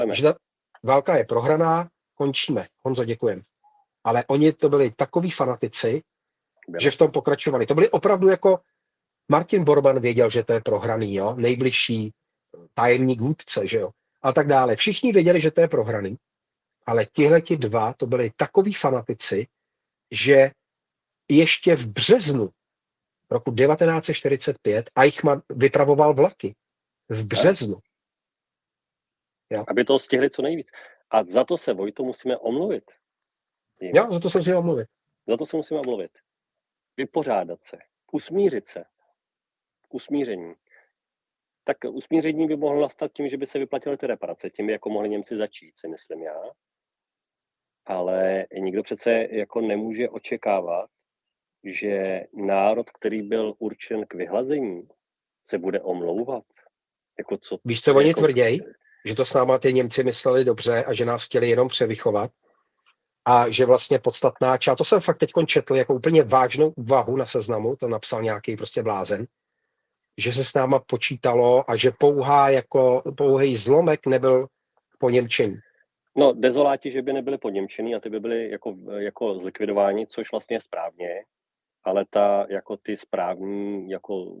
že ta válka je prohraná, končíme. Honzo, děkujem. Ale oni to byli takoví fanatici, že v tom pokračovali. To byli opravdu jako Martin Bormann věděl, že to je prohraný, jo? Nejbližší tajemník vůdce, že jo? A tak dále. Všichni věděli, že to je prohraný, ale tihleti dva to byli takoví fanatici, že ještě v březnu roku 1945 Eichmann vypravoval vlaky. V březnu. Jo. Aby to stihli co nejvíc. A za to se, Vojto, musíme omluvit. Jo, za to se musíme omluvit. Za to se musíme omluvit. Vypořádat se. Usmířit se. Usmíření. Tak usmíření by mohlo nastat tím, že by se vyplatily ty reparace. Tím by jako mohli Němci začít, si myslím já. Ale nikdo přece jako nemůže očekávat, že národ, který byl určen k vyhlazení, se bude omlouvat. Jako co, víš, co oni tvrdějí? Že to s náma ty Němci mysleli dobře a že nás chtěli jenom převychovat. A že vlastně podstatná část, to jsem fakt teď četl jako úplně vážnou úvahu na Seznamu, to napsal nějaký prostě blázen, že se s náma počítalo a že pouhý zlomek nebyl poněmčení. No, dezoláti, že by nebyli poněmčení a ty by byli jako zlikvidováni, což vlastně je správně, ale ty správní jako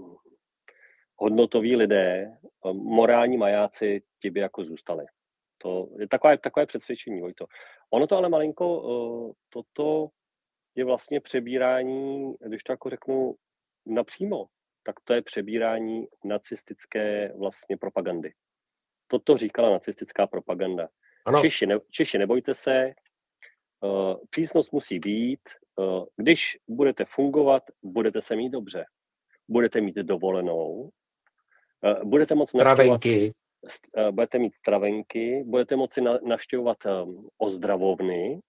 hodnotoví lidé, morální majáci, ti by jako zůstali. To je takové přesvědčení, Vojto. Ono to ale malinko, toto je vlastně přebírání, když to jako řeknu napřímo, tak to je přebírání nacistické vlastně propagandy. Toto říkala nacistická propaganda. Češi, nebojte se, přísnost musí být, když budete fungovat, budete se mít dobře. Budete mít dovolenou, budete moci navštěvovat budete mít travenky, budete moci navštěvovat ozdravovny.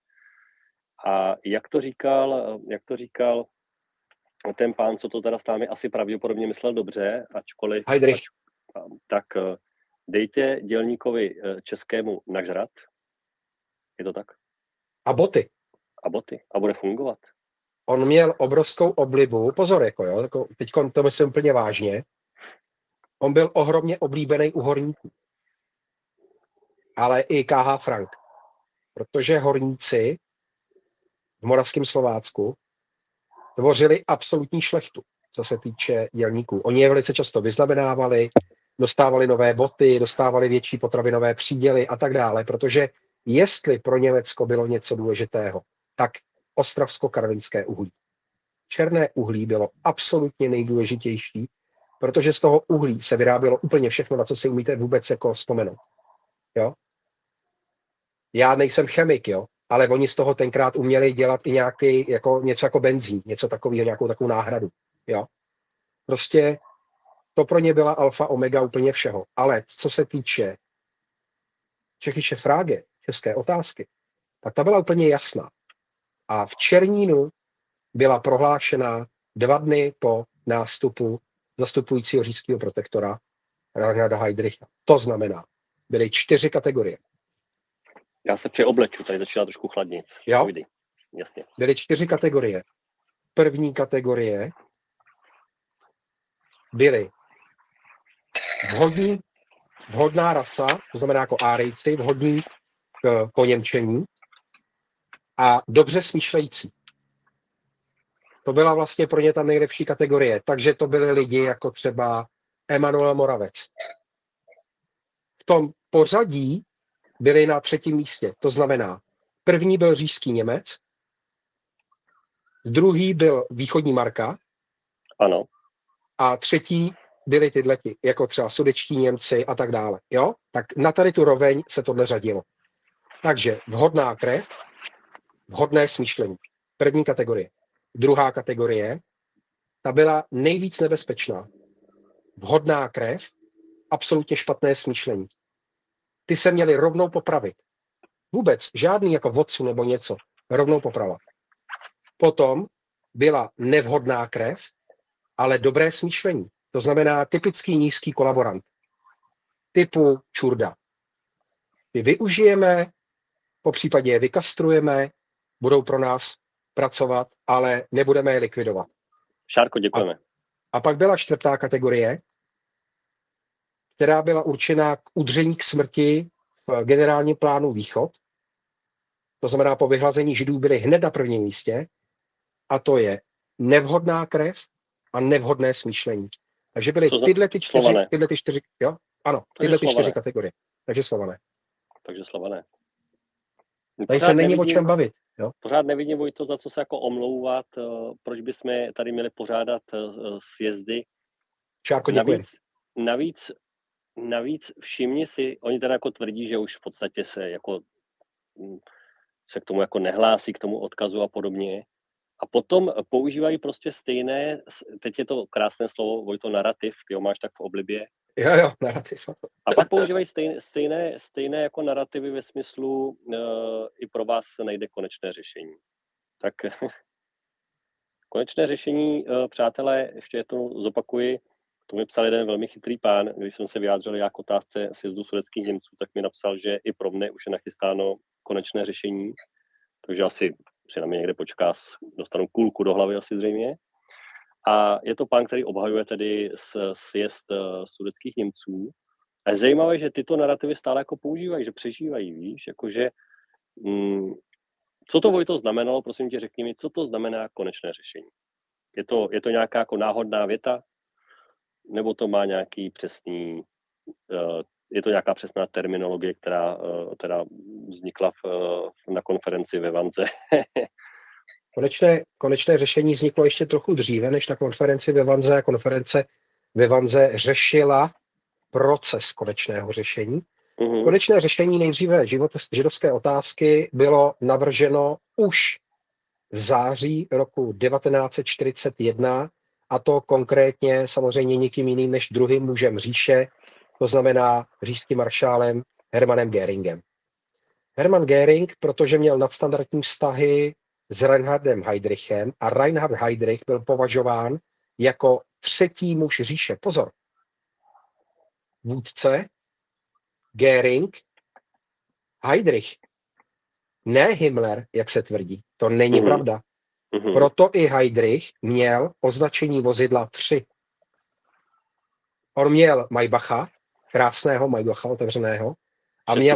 A jak to říkal ten pán, co to teda s námi asi pravděpodobně myslel dobře, ačkoliv tak dejte dělníkovi českému nažrat. Je to tak? A boty. A bude fungovat. On měl obrovskou oblibu, pozor, teď to myslím úplně vážně, on byl ohromně oblíbený u horníků. Ale i K.H. Frank. Protože horníci v Moravském Slovácku tvořili absolutní šlechtu, co se týče dělníků. Oni je velice často vyznamenávali, dostávali nové boty, dostávali větší potravinové příděly a tak dále, protože jestli pro Německo bylo něco důležitého, tak ostravsko-karvinské uhlí. Černé uhlí bylo absolutně nejdůležitější, protože z toho uhlí se vyrábělo úplně všechno, na co si umíte vůbec jako vzpomenout. Jo? Já nejsem chemik, jo, ale oni z toho tenkrát uměli dělat i něco jako benzín, něco takového, nějakou takovou náhradu. Jo? Prostě to pro ně byla alfa omega úplně všeho. Ale co se týče Čechyše Fráge, české otázky, tak ta byla úplně jasná. A v Černínu byla prohlášena 2 dny po nástupu zastupujícího říšského protektora Reinharda Heydricha. To znamená, byly 4 kategorie. Já se přeobleču, tady začíná trošku chladnit. Jo? Jasně. Byly 4 kategorie. První kategorie byly vhodná rasa, to znamená jako Árijci, vhodní k poněmčení a dobře smýšlející. To byla vlastně pro ně ta nejlepší kategorie. Takže to byli lidi jako třeba Emanuel Moravec. V tom pořadí byli na 3. místě. To znamená, první byl říšský Němec, druhý byl východní Marka. Ano. A 3. byli tyhleti, jako třeba sudetští Němci a tak dále. Jo? Tak na tady tu roveň se tohle řadilo. Takže vhodná krev, vhodné smýšlení. První kategorie. Druhá kategorie, ta byla nejvíc nebezpečná. Vhodná krev, absolutně špatné smýšlení. Ty se měli rovnou popravit. Vůbec žádný jako vodcu nebo něco. Rovnou poprava. Potom byla nevhodná krev, ale dobré smýšlení. To znamená typický nízký kolaborant. Typu Čurda. My využijeme, popřípadě je vykastrujeme, budou pro nás pracovat, ale nebudeme je likvidovat. Šárko, děkujeme. A pak byla 4. kategorie, která byla určená k udření k smrti v generálním plánu Východ, to znamená po vyhlazení Židů byli hned na prvním místě, a to je nevhodná krev a nevhodné smýšlení. Takže byly tyhle ty čtyři, jo? Ano, tyhle ty čtyři kategorie. Takže Slované. Tady se není o čem bavit. Jo? Pořád nevidím, Vojto, za co se jako omlouvat, proč bychom tady měli pořádat sjezdy. Čárko, děkuji. Navíc všimni si, oni teda jako tvrdí, že už v podstatě se k tomu jako nehlásí, k tomu odkazu a podobně. A potom používají prostě stejné, teď je to krásné slovo, Vojto, narrativ, ty ho máš tak v oblibě. Jo, narrativ. A pak používají stejné jako narrativy ve smyslu i pro vás se najde konečné řešení. Tak konečné řešení, přátelé, ještě to zopakuji, to mi psal jeden velmi chytrý pán, když jsem se vyjádřil já k otázce sjezdu sudetských Němců, tak mi napsal, že i pro mne už je nachystáno konečné řešení, takže asi si na mě někde počká, dostanu kulku do hlavy asi zřejmě. A je to pán, který obhajuje tedy sjezd sudetských Němců. A je zajímavé, že tyto narrativy stále jako používají, že přežívají, víš, jakože co to, Vojto, znamenalo, prosím tě, řekni mi, co to znamená konečné řešení? Je to nějaká jako náhodná věta? Nebo to má nějaký přesný, je to nějaká přesná terminologie, která teda vznikla na konferenci ve Vanze? Konečné řešení vzniklo ještě trochu dříve, než na konferenci ve Vanze. A konference ve Vanze řešila proces konečného řešení. Konečné řešení nejdříve židovské otázky bylo navrženo už v září roku 1941, a to konkrétně samozřejmě nikým jiným než druhým mužem říše, to znamená říšským maršálem Hermannem Göringem. Hermann Göring, protože měl nadstandardní vztahy s Reinhardem Heydrichem, a Reinhard Heydrich byl považován jako třetí muž říše. Pozor, vůdce, Göring, Heydrich, ne Himmler, jak se tvrdí. To není pravda. Proto i Heydrich měl označení vozidla 3. On měl Maybacha, krásného Maybacha otevřeného, a měl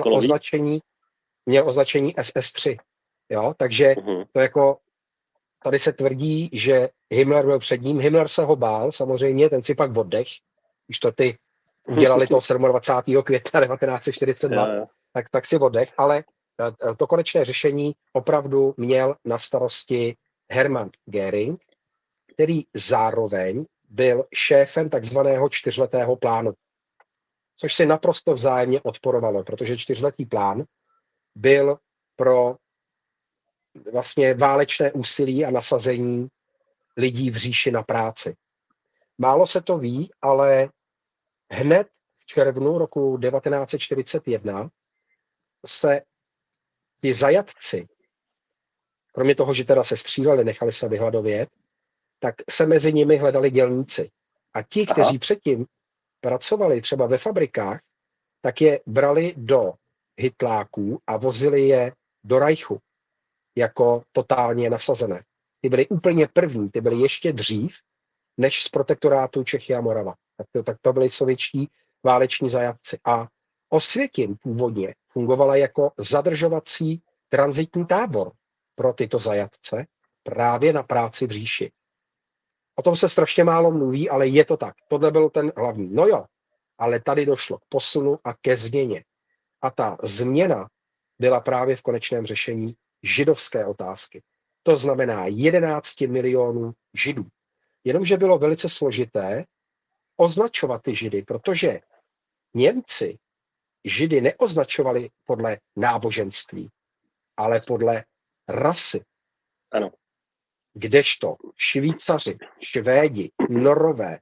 označení SS3. Jo? Takže to jako tady se tvrdí, že Himmler byl před ním. Himmler se ho bál, samozřejmě, ten si pak oddech, když to ty udělali toho 27. května 1942, tak si oddech, ale to konečné řešení opravdu měl na starosti Hermann Göring, který zároveň byl šéfem takzvaného 4letého plánu, což si naprosto vzájemně odporovalo, protože 4letý plán byl pro vlastně válečné úsilí a nasazení lidí v říši na práci. Málo se to ví, ale hned v červnu roku 1941 se ti zajatci, kromě toho, že teda se stříleli, nechali se vyhladovět, tak se mezi nimi hledali dělníci. A ti, kteří předtím pracovali třeba ve fabrikách, tak je brali do hytláků a vozili je do Reichu jako totálně nasazené. Ty byly úplně první, ty byly ještě dřív, než z protektorátu Čechy a Morava. Tak to byli sovětští váleční zajatci. A Osvětim původně fungovala jako zadržovací tranzitní tábor pro tyto zajatce právě na práci v říši. O tom se strašně málo mluví, ale je to tak. Tohle byl ten hlavní. No jo, ale tady došlo k posunu a ke změně. A ta změna byla právě v konečném řešení židovské otázky. To znamená 11 milionů židů. Jenomže bylo velice složité označovat ty židy, protože Němci židy neoznačovali podle náboženství, ale podle rasy. Ano. Kdežto Švýcaři, Švédi, Norové,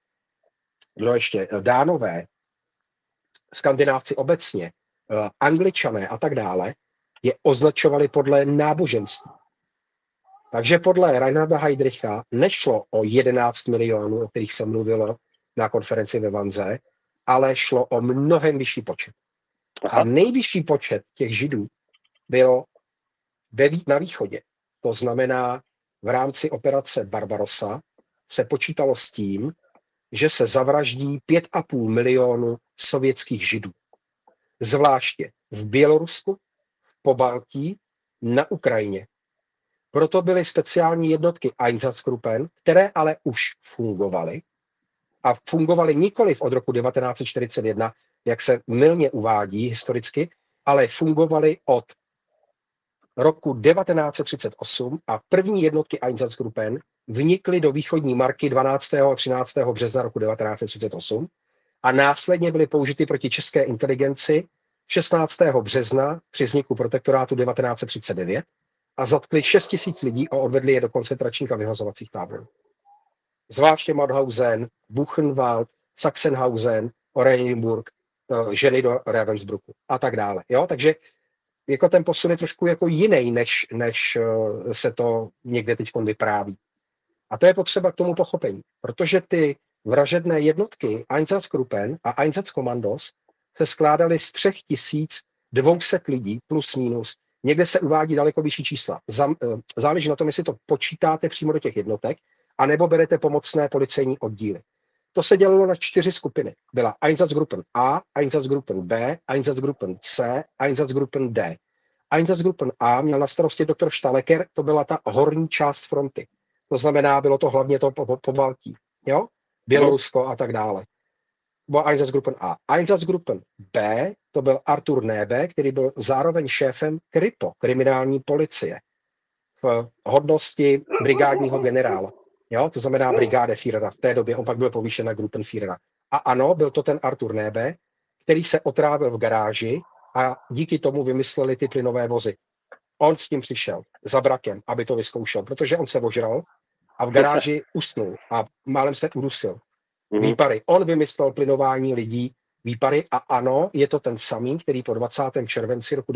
Dánové, Skandinávci obecně, Angličané a tak dále, je označovali podle náboženství. Takže podle Reinharda Heydricha nešlo o 11 milionů, o kterých se mluvilo na konferenci ve Vanze, ale šlo o mnohem vyšší počet. A nejvyšší počet těch židů byl na východě. To znamená, v rámci operace Barbarossa se počítalo s tím, že se zavraždí 5,5 milionu sovětských židů. zvláště v Bělorusku, v Pobaltí, na Ukrajině. Proto byly speciální jednotky Einsatzgruppen, které ale už fungovaly. A fungovaly nikoliv od roku 1941, jak se mylně uvádí historicky, ale fungovaly od roku 1938 a první jednotky Einsatzgruppen vnikly do východní Marky 12. a 13. března roku 1938 a následně byly použity proti české inteligenci 16. března při vzniku protektorátu 1939 a zatkli 6 000 lidí a odvedli je do koncentračních a vyhlazovacích táborů. Zvláště Mauthausen, Buchenwald, Sachsenhausen, Oranienburg, ženy do Ravensbrücku a tak dále. Jo? Takže jako ten posun je trošku jako jiný, než se to někde teď vypráví. A to je potřeba k tomu pochopení, protože ty vražedné jednotky Einsatzgruppen a Einsatzkommandos se skládaly z 3200 lidí plus minus. Někde se uvádí daleko vyšší čísla. Záleží na tom, jestli to počítáte přímo do těch jednotek, anebo berete pomocné policejní oddíly. To se dělalo na 4 skupiny. Byla Einsatzgruppen A, Einsatzgruppen B, Einsatzgruppen C, Einsatzgruppen D. Einsatzgruppen A měl na starosti doktor Stalecker, to byla ta horní část fronty. To znamená, bylo to hlavně to Pobaltí, jo? Bělorusko a tak dále. Byla Einsatzgruppen A. Einsatzgruppen B, to byl Artur Nebe, který byl zároveň šéfem KRIPO, kriminální policie, v hodnosti brigádního generála. Jo? To znamená brigáde Führera. V té době on pak byl povýšen na Gruppenführera. A ano, byl to ten Artur Nebe, který se otrávil v garáži a díky tomu vymysleli ty plynové vozy. On s tím přišel za brakem, aby to vyzkoušel, protože on se ožral a v garáži usnul a málem se udusil. Výpary. On vymyslel plynování lidí výpary a ano, je to ten samý, který po 20. červenci roku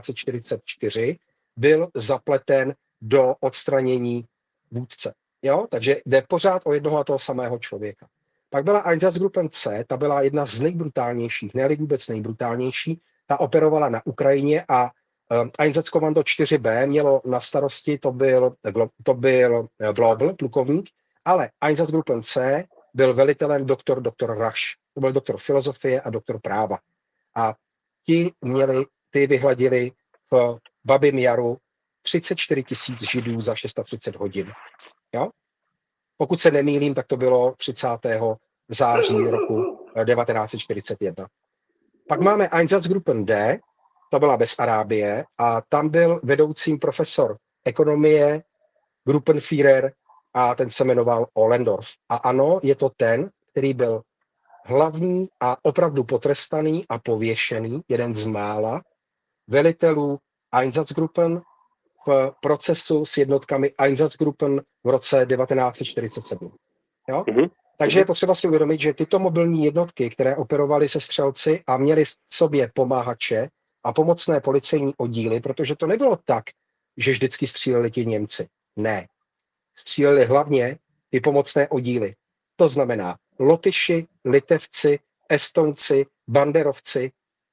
1944 byl zapleten do odstranění vůdce. Jo? Takže jde pořád o jednoho a toho samého člověka. Pak byla Einsatzgruppen C, ta byla jedna z nejbrutálnějších, ne vůbec nejbrutálnější, ta operovala na Ukrajině a Einsatzkommando 4B mělo na starosti, to byl Global, plukovník, ale Einsatzgruppen C byl velitelem doktor Rasch. To byl doktor filozofie a doktor práva. A ty vyhladili v Babím Jaru 34 000 Židů za 630 hodin. Jo? Pokud se nemýlím, tak to bylo 30. září roku 1941. Pak máme Einsatzgruppen D, to byla Besarábie, a tam byl vedoucím profesor ekonomie, Gruppenführer, a ten se jmenoval Ohlendorf. A ano, je to ten, který byl hlavní a opravdu potrestaný a pověšený, jeden z mála velitelů Einsatzgruppen v procesu s jednotkami Einsatzgruppen v roce 1947. Jo? Takže je potřeba si uvědomit, že tyto mobilní jednotky, které operovaly se střelci a měly v sobě pomáhače a pomocné policejní oddíly, protože to nebylo tak, že vždycky stříleli ti Němci. Ne. Stříleli hlavně ty pomocné oddíly. To znamená Lotyši, Litevci, Estonci, Banderovci.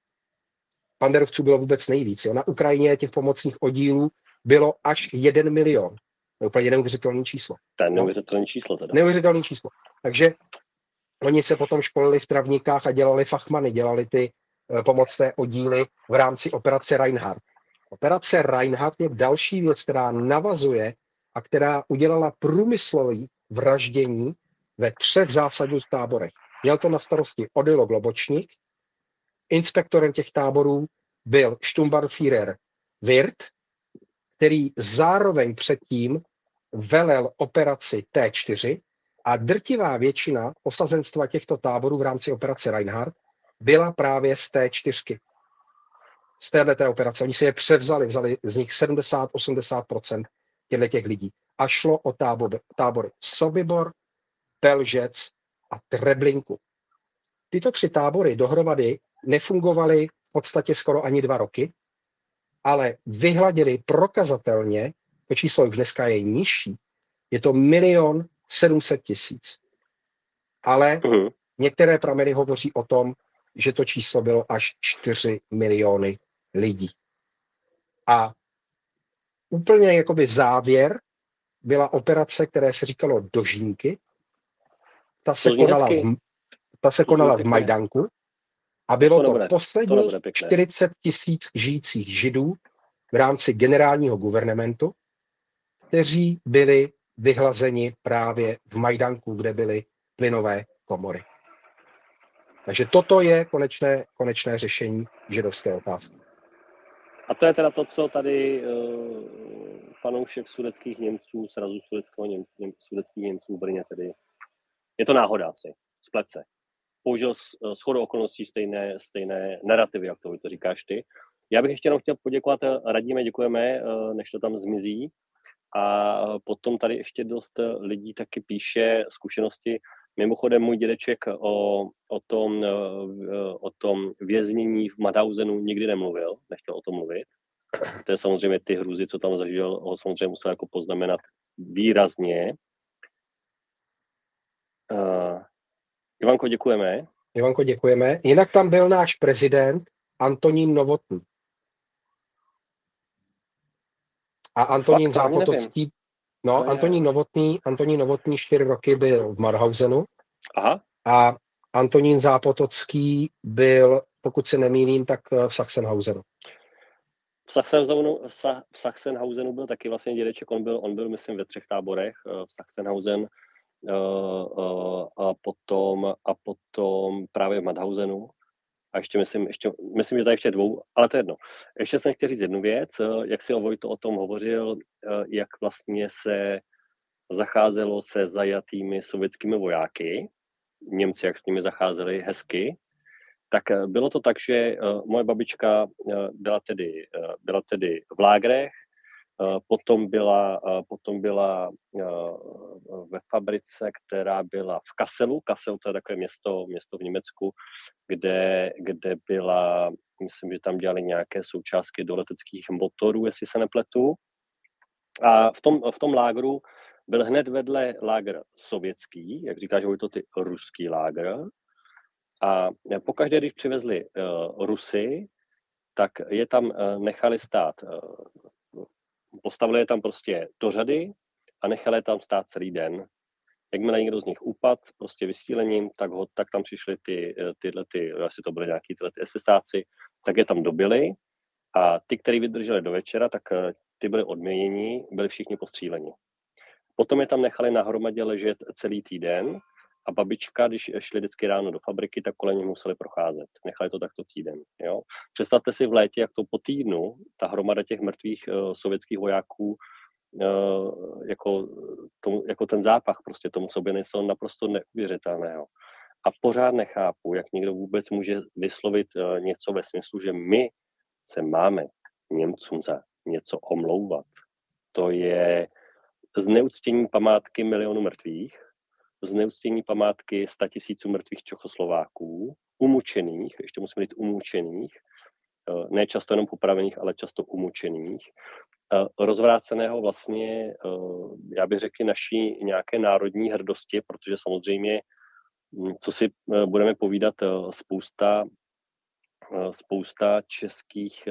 Banderovců bylo vůbec nejvíc. Jo. Na Ukrajině těch pomocných oddílů bylo až 1 milion. To je úplně neuvěřitelné číslo. To je neuvěřitelné číslo teda. Neuvěřitelné číslo. Takže oni se potom školili v Travníkách a dělali fachmany, dělali ty pomocné oddíly v rámci operace Reinhardt. Operace Reinhardt je další věc, která navazuje a která udělala průmyslové vraždění ve 3 zásadních táborech. Měl to na starosti Odilo Globočník, inspektorem těch táborů byl Sturmbannführer Wirth, který zároveň předtím velel operaci T4 a drtivá většina osazenstva těchto táborů v rámci operace Reinhardt byla právě z T4. Z této operace. Oni si je převzali, vzali z nich 70-80% těch lidí. A šlo o tábory Sobibor, Pelžec a Treblinku. Tyto 3 tábory dohromady nefungovaly v podstatě skoro ani 2 roky, ale vyhladili prokazatelně, to číslo už dneska je nižší, je to 1 700 000. Ale některé prameny hovoří o tom, že to číslo bylo až 4 miliony lidí. A úplně jakoby závěr byla operace, které se říkalo Dožínky. Ta se konala v Majdanku A bylo to to posledních nebude pěkné. 40 000 žijících Židů v rámci generálního guvernementu, kteří byli vyhlazeni právě v Majdanku, kde byly plynové komory. Takže toto je konečné řešení židovské otázky. A to je teda to, co tady fanoušek sudetských Němců, srazu sudetských Němců v Brně tedy. Je to náhoda asi, splet se. Použil shodou okolností stejné narrativy, jak to říkáš ty. Já bych ještě jenom chtěl poděkovat, Radíme, děkujeme, než to tam zmizí. A potom tady ještě dost lidí taky píše zkušenosti. Mimochodem můj dědeček o tom věznění v Mauthausenu nikdy nemluvil, nechtěl o tom mluvit. To je samozřejmě ty hrůzy, co tam zažil, ho samozřejmě musel jako poznamenat výrazně. Ivanko, děkujeme. Ivanko, děkujeme. Jinak tam byl náš prezident Antonín Novotný. A Antonín Zápotocký, Antonín Novotný 4 roky byl v Mauthausenu. Aha. A Antonín Zápotocký byl, pokud se nemýlím, tak v Sachsenhausenu. V Sachsenhausenu byl taky vlastně dědeček, on byl myslím ve 3 táborech, v Sachsenhausen a potom právě v Mauthausenu. A ještě myslím, že tady ještě 2, ale to je jedno. Ještě jsem chtěl říct jednu věc, jak si Vojto o tom hovořil, jak vlastně se zacházelo se zajatými sovětskými vojáky, Němci, jak s nimi zacházeli hezky, tak bylo to tak, že moje babička byla tedy v lágrech, potom byla ve fabrice, která byla v Kasselu. Kassel, to je takové město v Německu, kde byla, myslím, že tam dělali nějaké součástky do leteckých motorů, jestli se nepletu. A v tom lágru byl hned vedle lágr sovětský, jak říkáš, že to ty ruský lágr. A pokaždé, když přivezli Rusy, tak je tam nechali stát, postavili je tam prostě do řady a nechali je tam stát celý den. Jakmile někdo z nich upad prostě vysílením, tak tam přišli tyhle, asi to byly nějaký tyhle SSáci, tak je tam dobili a ty, kteří vydrželi do večera, tak ty byli odměněni, byli všichni postříleni. Potom je tam nechali na hromadě ležet celý týden a babička, když šli vždycky ráno do fabriky, tak kolem nich museli procházet. Nechali to takto týden. Jo? Představte si v létě, jak to po týdnu, ta hromada těch mrtvých sovětských vojáků, jako ten zápach prostě tomu sobě něco naprosto neuvěřitelného. A pořád nechápu, jak někdo vůbec může vyslovit něco ve smyslu, že my se máme Němcům za něco omlouvat. To je zneuctění památky milionu mrtvých, zneuctění památky 100 000 mrtvých Čechoslováků, umučených, ještě musím říct umučených, ne často jenom popravených, ale často umučených, rozvráceného vlastně, já bych řekl, naší nějaké národní hrdosti, protože samozřejmě, co si budeme povídat, spousta českých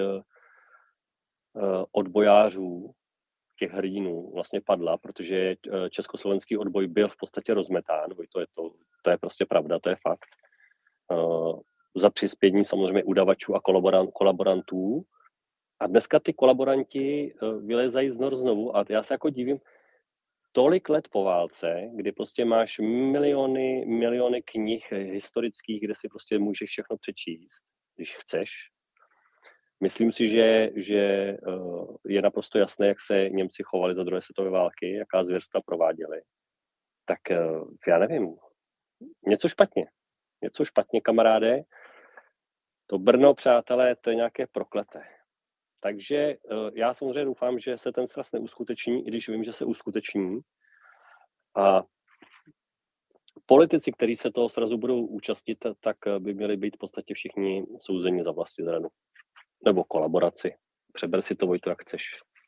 odbojářů, těch hrdinů vlastně padla, protože československý odboj byl v podstatě rozmetán, to je prostě pravda, to je fakt. Za přispění samozřejmě udavačů a kolaborantů. A dneska ty kolaboranti vylezají znovu a já se jako divím, tolik let po válce, kdy prostě máš miliony knih historických, kde si prostě můžeš všechno přečíst, když chceš. Myslím si, že je naprosto jasné, jak se Němci chovali za 2. světové války, jaká zvěrstva prováděli. Tak já nevím, něco špatně, kamaráde. To Brno, přátelé, to je nějaké prokleté. Takže já samozřejmě doufám, že se ten sraz neuskuteční, i když vím, že se uskuteční. A politici, kteří se toho srazu budou účastnit, tak by měli být v podstatě všichni souzeni za vlastizradu. Nebo kolaboraci. Přeber si to, Vojto, jak chceš.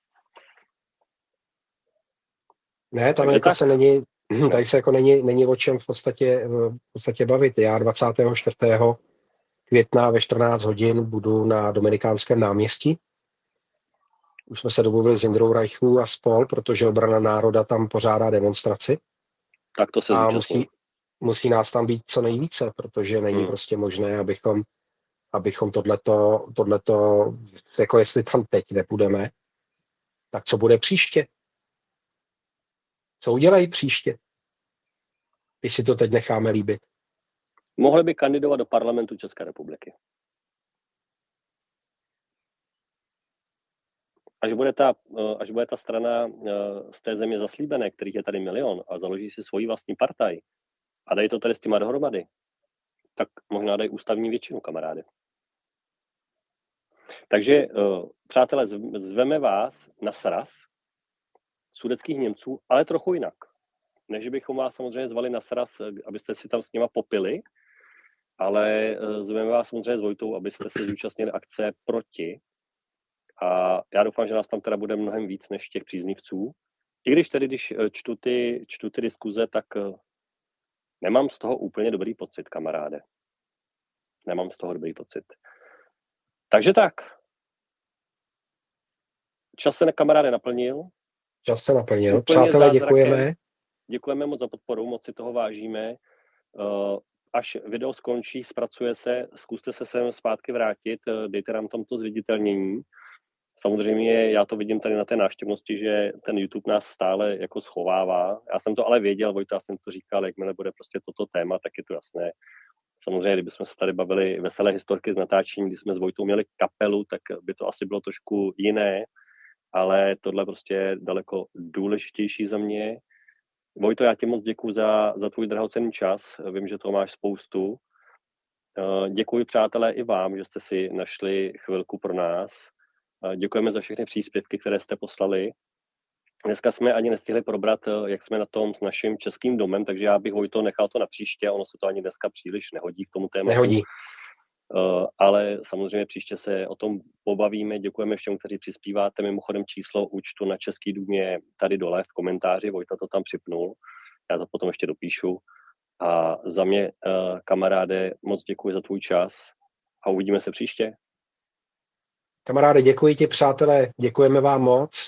Ne, tam jako se není, tady se jako není o čem v podstatě bavit. Já 24. května ve 14 hodin budu na Dominikánském náměstí. Už jsme se domluvili s Jindrou Reichu a spol, protože Obrana národa tam pořádá demonstraci. Tak to se zúčastní. Musí nás tam být co nejvíce, protože není prostě možné, abychom abychom tohleto, jako jestli tam teď nepůjdeme, tak co bude příště? Co udělají příště? Když si to teď necháme líbit. Mohli by kandidovat do parlamentu České republiky. Až bude ta strana z té země zaslíbené, kterých je tady milion, a založí si svoji vlastní partaj a dají to tady s těma dohromady, tak možná dají ústavní většinu, kamarády. Takže, přátelé, zveme vás na sraz sudetských Němců, ale trochu jinak. Než bychom vás samozřejmě zvali na sraz, abyste si tam s nima popili, ale zveme vás samozřejmě s Vojtou, abyste se zúčastnili akce proti. A já doufám, že nás tam teda bude mnohem víc než těch příznivců. I když tedy, když čtu ty diskuze, tak nemám z toho úplně dobrý pocit, kamaráde. Nemám z toho dobrý pocit. Takže tak. Čas se kamaráde naplnil. Čas se naplnil. Úplně Přátelé, zázrakem. děkujeme. Děkujeme moc za podporu, moc si toho vážíme. Až video skončí, zpracuje se, zkuste se sem zpátky vrátit, dejte nám tam to zviditelnění. Samozřejmě já to vidím tady na té návštěvnosti, že ten YouTube nás stále jako schovává. Já jsem to ale věděl, Vojta, já jsem to říkal, jakmile bude prostě toto téma, tak je to jasné. Samozřejmě, kdybychom se tady bavili veselé historky z natáčení, kdy jsme s Vojtou měli kapelu, tak by to asi bylo trošku jiné, ale tohle prostě je daleko důležitější za mě. Vojto, já ti moc děkuji za tvůj drahocenný čas, vím, že toho máš spoustu. Děkuji, přátelé, i vám, že jste si našli chvilku pro nás. Děkujeme za všechny příspěvky, které jste poslali. Dneska jsme ani nestihli probrat, jak jsme na tom s naším českým domem, takže já bych, Vojto, nechal to na příště, ono se to ani dneska příliš nehodí k tomu tématu. Nehodí. Ale samozřejmě příště se o tom pobavíme. Děkujeme všem, kteří přispíváte. Mimochodem číslo účtu na Český dům je tady dole v komentáři, Vojta to tam připnul. Já to potom ještě dopíšu. A za mě, kamaráde, moc děkuji za tvůj čas a uvidíme se příště. Kamaráde, děkuji ti, přátelé, děkujeme vám moc.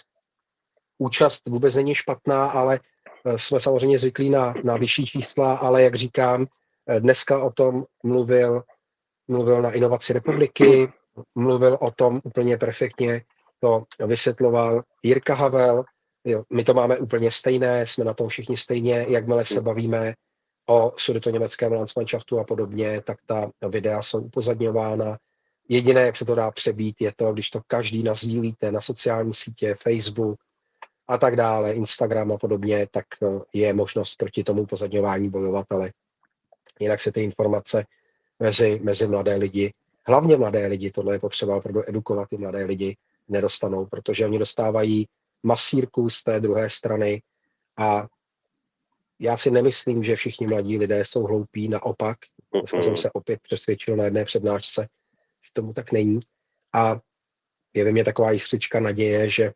Účast vůbec není špatná, ale jsme samozřejmě zvyklí na vyšší čísla, ale jak říkám, dneska o tom mluvil na Inovaci republiky, mluvil o tom úplně perfektně, to vysvětloval Jirka Havel. Jo, my to máme úplně stejné, jsme na tom všichni stejně, jakmile se bavíme o sudetoněmeckém Landsmannschaftu a podobně, tak ta videa jsou upozadňována. Jediné, jak se to dá přebít, je to, když to každý nazdílíte na sociální sítě, Facebook a tak dále, Instagram a podobně, tak je možnost proti tomu upozadňování bojovat, ale jinak se ty informace mezi mladé lidi, hlavně mladé lidi, tohle je potřeba opravdu edukovat i mladé lidi, nedostanou, protože oni dostávají masírku z té druhé strany a já si nemyslím, že všichni mladí lidé jsou hloupí, naopak, jsem se opět přesvědčil na jedné přednášce, že tomu tak není a je ve mně taková jiskřička naděje, že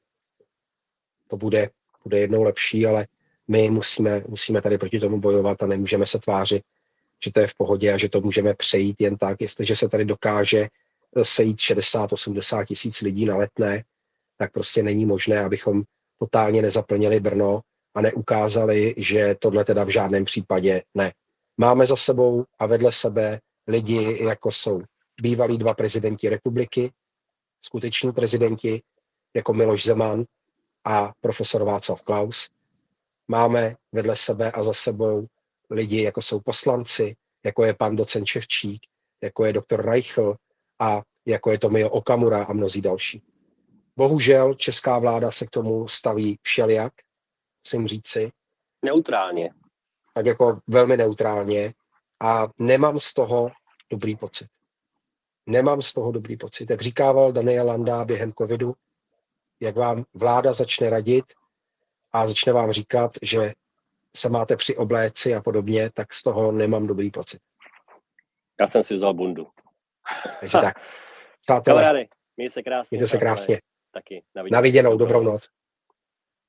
to bude jednou lepší, ale my musíme tady proti tomu bojovat a nemůžeme se tvářit, že to je v pohodě a že to můžeme přejít jen tak, jestliže se tady dokáže sejít 60-80 tisíc lidí na Letné, tak prostě není možné, abychom totálně nezaplnili Brno a neukázali, že tohle teda v žádném případě ne. Máme za sebou a vedle sebe lidi, jako jsou bývalí 2 prezidenti republiky, skuteční prezidenti, jako Miloš Zeman a profesor Václav Klaus. Máme vedle sebe a za sebou lidi, jako jsou poslanci, jako je pan docent Ševčík, jako je doktor Reichl a jako je Tomio Okamura a mnozí další. Bohužel česká vláda se k tomu staví všelijak, musím říci. Neutrálně. Tak jako velmi neutrálně a nemám z toho dobrý pocit. Jak říkával Daniel Landa během covidu, jak vám vláda začne radit a začne vám říkat, že se máte při obléci a podobně, tak z toho nemám dobrý pocit. Já jsem si vzal bundu. Takže tak. Přátelé, kamarády, mějte se krásně. Mějte se krásně. Taky. Na viděnou, dobrou noc.